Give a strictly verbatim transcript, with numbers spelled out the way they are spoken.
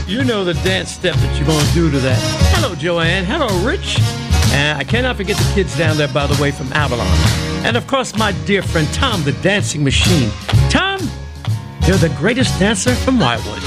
You know the dance step that you're going to do to that. Hello, Joanne. Hello, Rich. And I cannot forget the kids down there, by the way, from Avalon. And, of course, my dear friend Tom, the dancing machine. Tom, you're the greatest dancer from Wildwood.